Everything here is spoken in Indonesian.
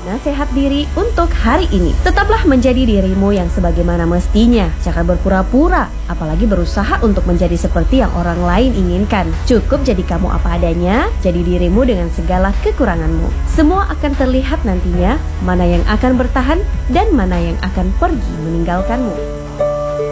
Nasihat diri untuk hari ini: tetaplah menjadi dirimu yang sebagaimana mestinya. Jangan berpura-pura, apalagi berusaha untuk menjadi seperti yang orang lain inginkan. Cukup jadi kamu apa adanya, jadi dirimu dengan segala kekuranganmu. Semua akan terlihat nantinya, mana yang akan bertahan dan mana yang akan pergi meninggalkanmu.